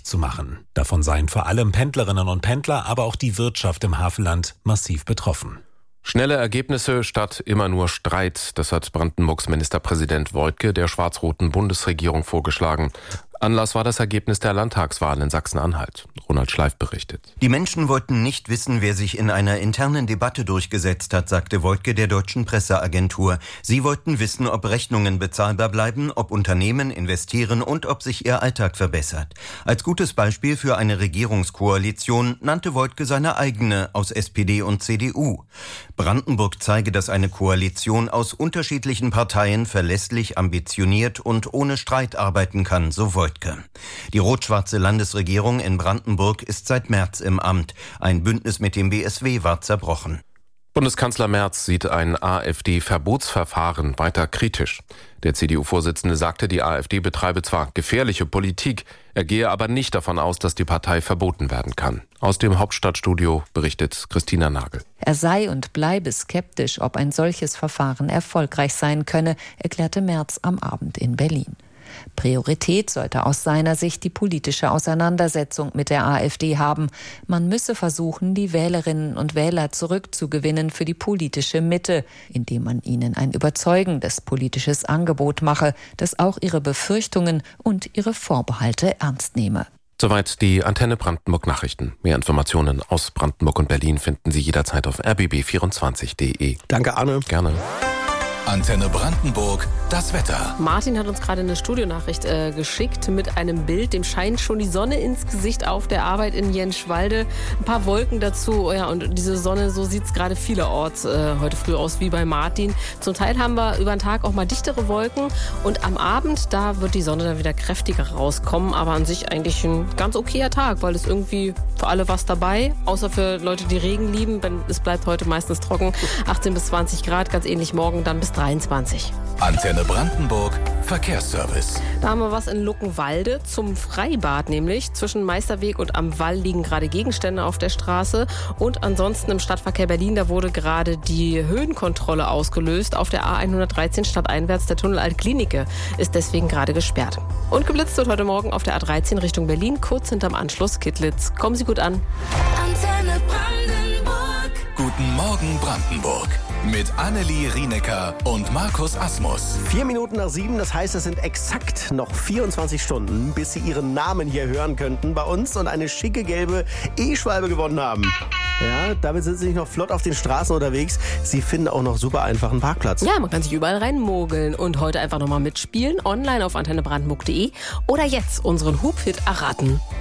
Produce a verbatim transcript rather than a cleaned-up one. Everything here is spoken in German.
zu machen. Davon seien vor allem Pendlerinnen und Pendler, aber auch die Wirtschaft im Hafenland massiv betroffen. Schnelle Ergebnisse statt immer nur Streit, das hat Brandenburgs Ministerpräsident Woidke der schwarz-roten Bundesregierung vorgeschlagen. Anlass war das Ergebnis der Landtagswahl in Sachsen-Anhalt. Ronald Schleif berichtet. Die Menschen wollten nicht wissen, wer sich in einer internen Debatte durchgesetzt hat, sagte Woidke der deutschen Presseagentur. Sie wollten wissen, ob Rechnungen bezahlbar bleiben, ob Unternehmen investieren und ob sich ihr Alltag verbessert. Als gutes Beispiel für eine Regierungskoalition nannte Woidke seine eigene aus S P D und C D U. Brandenburg zeige, dass eine Koalition aus unterschiedlichen Parteien verlässlich, ambitioniert und ohne Streit arbeiten kann, so Woidke. Die rot-schwarze Landesregierung in Brandenburg ist seit März im Amt. Ein Bündnis mit dem B S W war zerbrochen. Bundeskanzler Merz sieht ein AfD-Verbotsverfahren weiter kritisch. Der C D U-Vorsitzende sagte, die AfD betreibe zwar gefährliche Politik, er gehe aber nicht davon aus, dass die Partei verboten werden kann. Aus dem Hauptstadtstudio berichtet Christina Nagel. Er sei und bleibe skeptisch, ob ein solches Verfahren erfolgreich sein könne, erklärte Merz am Abend in Berlin. Priorität sollte aus seiner Sicht die politische Auseinandersetzung mit der AfD haben. Man müsse versuchen, die Wählerinnen und Wähler zurückzugewinnen für die politische Mitte, indem man ihnen ein überzeugendes politisches Angebot mache, das auch ihre Befürchtungen und ihre Vorbehalte ernst nehme. Soweit die Antenne Brandenburg Nachrichten. Mehr Informationen aus Brandenburg und Berlin finden Sie jederzeit auf r b b vierundzwanzig punkt d e. Danke, Arne. Gerne. Antenne Brandenburg, das Wetter. Martin hat uns gerade eine Studionachricht äh, geschickt mit einem Bild. Dem scheint schon die Sonne ins Gesicht auf der Arbeit in Jenschwalde. Ein paar Wolken dazu. Ja, und diese Sonne, so sieht es gerade vielerorts äh, heute früh aus wie bei Martin. Zum Teil haben wir über den Tag auch mal dichtere Wolken. Und am Abend, da wird die Sonne dann wieder kräftiger rauskommen. Aber an sich eigentlich ein ganz okayer Tag, weil es irgendwie für alle was dabei. Außer für Leute, die Regen lieben. Es bleibt heute meistens trocken. achtzehn bis zwanzig Grad, ganz ähnlich morgen dann bis dreiundzwanzig. Antenne Brandenburg, Verkehrsservice. Da haben wir was in Luckenwalde zum Freibad, nämlich zwischen Meisterweg und am Wall liegen gerade Gegenstände auf der Straße. Und ansonsten im Stadtverkehr Berlin, da wurde gerade die Höhenkontrolle ausgelöst. Auf der A hundertdreizehn stadteinwärts, der Tunnel Altklinike ist deswegen gerade gesperrt. Und geblitzt wird heute Morgen auf der A dreizehn Richtung Berlin, kurz hinterm Anschluss Kittlitz. Kommen Sie gut an. Antenne Brandenburg. Guten Morgen Brandenburg. Mit Annelie Rienecker und Markus Asmus. Vier Minuten nach sieben, das heißt, es sind exakt noch vierundzwanzig Stunden, bis Sie Ihren Namen hier hören könnten bei uns und eine schicke gelbe E-Schwalbe gewonnen haben. Ja, damit sind Sie nicht noch flott auf den Straßen unterwegs. Sie finden auch noch super einfach einen Parkplatz. Ja, man kann sich überall reinmogeln und heute einfach nochmal mitspielen. Online auf antenne brandenburg punkt d e oder jetzt unseren Hub-Hit erraten.